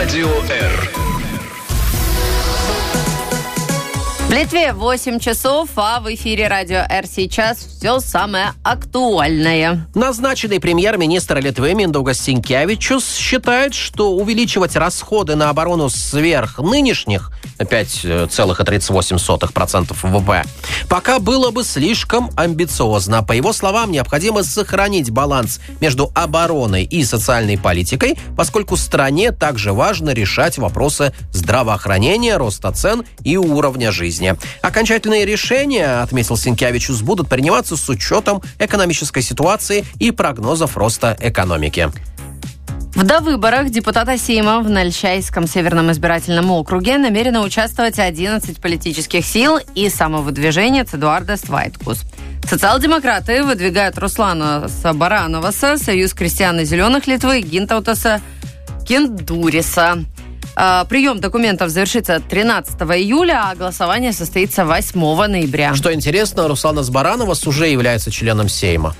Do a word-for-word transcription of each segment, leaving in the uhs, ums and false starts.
Радио Р. В Литве восемь часов, а в эфире Радио Р сейчас все самое актуальное. Назначенный премьер-министр Литвы Миндаугас Синкевичус считает, что увеличивать расходы на оборону сверх нынешних пять целых тридцать восемь сотых процента ВВП пока было бы слишком амбициозно. По его словам, необходимо сохранить баланс между обороной и социальной политикой, поскольку стране также важно решать вопросы здравоохранения, роста цен и уровня жизни. Окончательные решения, отметил Синкевичус, будут приниматься с учетом экономической ситуации и прогнозов роста экономики. В довыборах депутата Сейма в Нальчайском Северном избирательном округе намерены участвовать одиннадцать политических сил и самовыдвиженец Эдуардас Вайткус. Социал-демократы выдвигают Руслана Барановаса, Союз крестьян и зеленых Литвы, Гинтаутаса Кендуриса. Прием документов завершится тринадцатого июля, а голосование состоится восьмого ноября. Что интересно, Руслан Барановас уже является членом Сейма.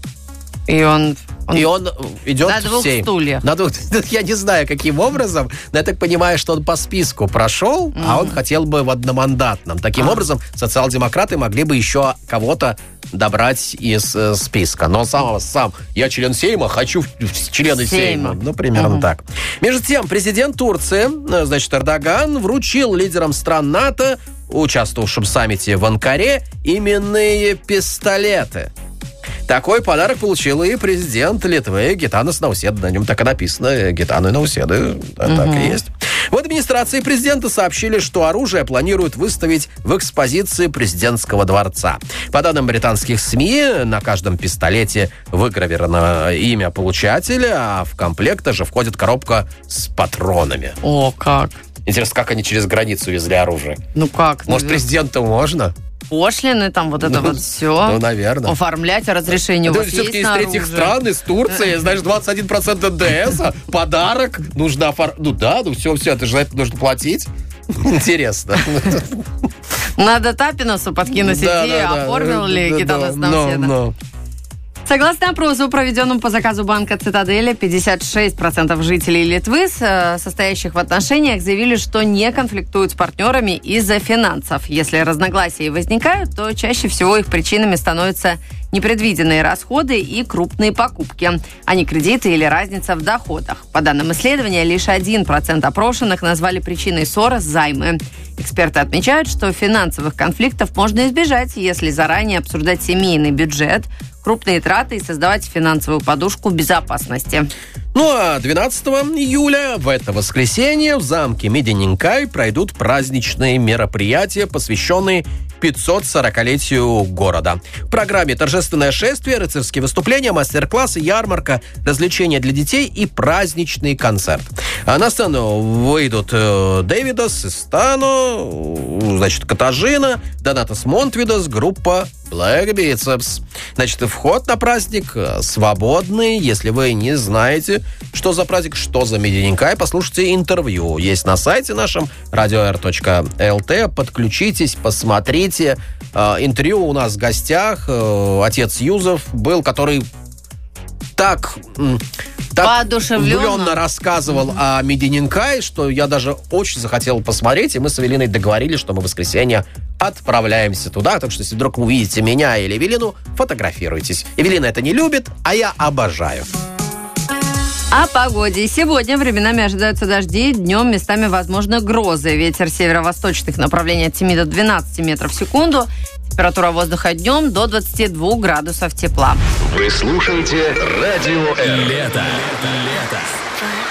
И он... Он и он идет на двух в Сейм. стульях. На двух... Я не знаю, каким образом, но я так понимаю, что он по списку прошел, mm-hmm. а он хотел бы в одномандатном. Таким ah. образом, социал-демократы могли бы еще кого-то добрать из э, списка. Но сам, сам я член Сейма, хочу в, в члены Сейма. Сейма. Ну, примерно mm-hmm. так. Между тем, президент Турции, значит, Эрдоган, вручил лидерам стран НАТО, участвовавшим в саммите в Анкаре, именные пистолеты. Такой подарок получил и президент Литвы Гитанас Науседа. На нем так и написано. Гитана Науседа. Да, угу. Так и есть. В администрации президента сообщили, что оружие планируют выставить в экспозиции президентского дворца. По данным британских СМИ, на каждом пистолете выгравировано имя получателя, а в комплект даже входит коробка с патронами. О, как! Интересно, как они через границу везли оружие? Ну как? Может, президенту можно? Пошлины, там вот это ну, вот все. Ну, наверное. Оформлять разрешение у вас есть все-таки из третьих стран, из Турции, знаешь, двадцать один процент эн дэ эс, подарок, нужно оформить. Ну да, ну все, все, это же за это нужно платить. Интересно. Надо Тапиносу подкинуть идею, оформил ли Гитанас Науседа. Согласно опросу, проведенному по заказу банка «Цитадель», пятьдесят шесть процентов жителей Литвы, состоящих в отношениях, заявили, что не конфликтуют с партнерами из-за финансов. Если разногласия и возникают, то чаще всего их причинами становятся непредвиденные расходы и крупные покупки, а не кредиты или разница в доходах. По данным исследования, лишь один процент опрошенных назвали причиной ссор займы. Эксперты отмечают, что финансовых конфликтов можно избежать, если заранее обсуждать семейный бюджет, крупные траты и создавать финансовую подушку безопасности. Ну а двенадцатого июля, в это воскресенье, в замке Медининкай пройдут праздничные мероприятия, посвященные пятисотсорокалетию города. В программе торжественное шествие, рыцарские выступления, мастер-классы, ярмарка, развлечения для детей и праздничный концерт. А на сцену выйдут э, Дэвидос, Истано, значит, Катажина, Донатас Монтвидос, группа Black Biceps. Значит, вход на праздник свободный. Если вы не знаете, что за праздник, что за Медининкай, послушайте интервью. Есть на сайте нашем радио эр точка эл ти. Подключитесь, посмотрите. Интервью у нас в гостях. Отец Юзов был, который так... так углубленно рассказывал mm-hmm. о Медининкай, что я даже очень захотел посмотреть, и мы с Эвелиной договорились, что мы в воскресенье отправляемся туда, так что если вдруг вы увидите меня или Эвелину, фотографируйтесь. Эвелина это не любит, а я обожаю. О погоде. Сегодня временами ожидаются дожди, днем местами возможны грозы. Ветер северо-восточных направлений от семи до двенадцати метров в секунду. Температура воздуха днем до двадцати двух градусов тепла. Вы слушаете Радио Р. Лето. Лето.